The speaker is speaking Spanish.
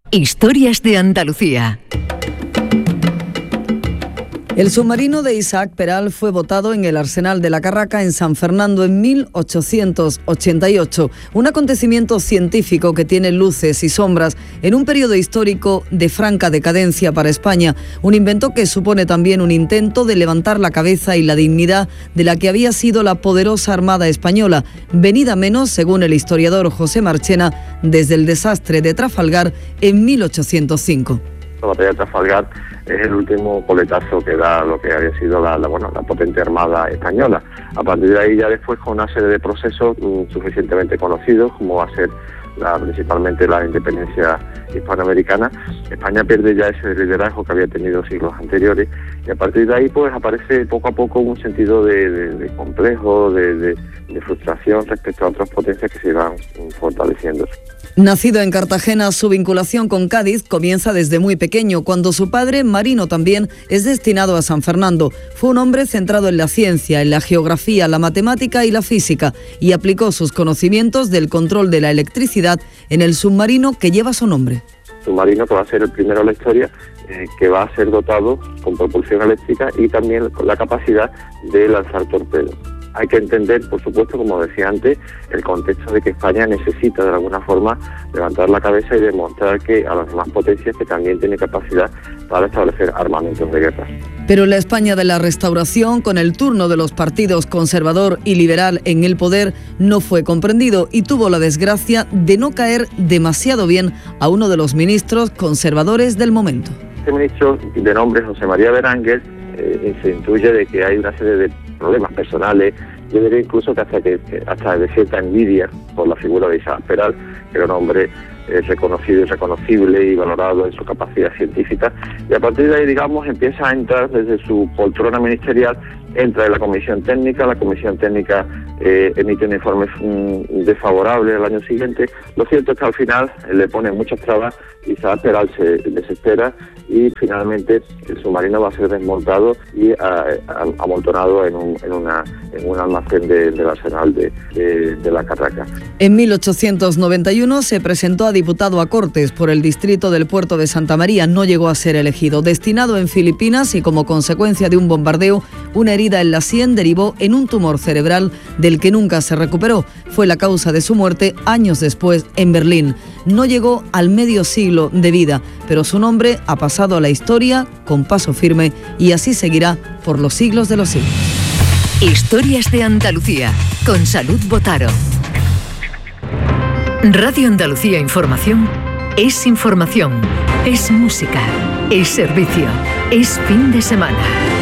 Historias de Andalucía. El submarino de Isaac Peral fue botado en el Arsenal de la Carraca en San Fernando en 1888. Un acontecimiento científico que tiene luces y sombras en un periodo histórico de franca decadencia para España. Un invento que supone también un intento de levantar la cabeza y la dignidad de la que había sido la poderosa Armada Española, venida menos, según el historiador José Marchena, desde el desastre de Trafalgar en 1805. La batalla de Trafalgar es el último coletazo que da lo que había sido la potente Armada Española. A partir de ahí, ya después, con una serie de procesos suficientemente conocidos, como va a ser principalmente la independencia hispanoamericana, España pierde ya ese liderazgo que había tenido siglos anteriores, y a partir de ahí pues aparece poco a poco un sentido de complejo, de frustración respecto a otras potencias que se iban fortaleciendo. Nacido en Cartagena, su vinculación con Cádiz comienza desde muy pequeño, cuando su padre, marino también, es destinado a San Fernando. Fue un hombre centrado en la ciencia, en la geografía, la matemática y la física, y aplicó sus conocimientos del control de la electricidad en el submarino que lleva su nombre. Submarino que va a ser el primero en la historia que va a ser dotado con propulsión eléctrica y también con la capacidad de lanzar torpedos. Hay que entender, por supuesto, como decía antes, el contexto de que España necesita de alguna forma levantar la cabeza y demostrar que a las demás potencias que también tiene capacidad para establecer armamentos de guerra. Pero la España de la Restauración, con el turno de los partidos conservador y liberal en el poder, no fue comprendido y tuvo la desgracia de no caer demasiado bien a uno de los ministros conservadores del momento. Este ministro, de nombre José María Berenguer, se intuye de que hay una serie de problemas personales, yo diría incluso que hasta de cierta envidia por la figura de Isaac Peral, que era un hombre reconocido y reconocible y valorado en su capacidad científica, y a partir de ahí, digamos, empieza a entrar desde su poltrona ministerial, entra en la comisión técnica emite un informe desfavorable el año siguiente. Lo cierto es que al final le pone muchas trabas, Isaac Peral se desespera y finalmente el submarino va a ser desmontado y amontonado en un almacén del arsenal de la Carraca. En 1891 se presentó a diputado a Cortes por el distrito del puerto de Santa María. No llegó a ser elegido. Destinado en Filipinas y como consecuencia de un bombardeo, una herida en la sien derivó en un tumor cerebral del que nunca se recuperó. Fue la causa de su muerte años después en Berlín. No llegó al medio siglo de vida, pero su nombre ha pasado a la historia con paso firme y así seguirá por los siglos de los siglos. Historias de Andalucía, con Salud Botaro. Radio Andalucía Información es información, es música, es servicio, es fin de semana.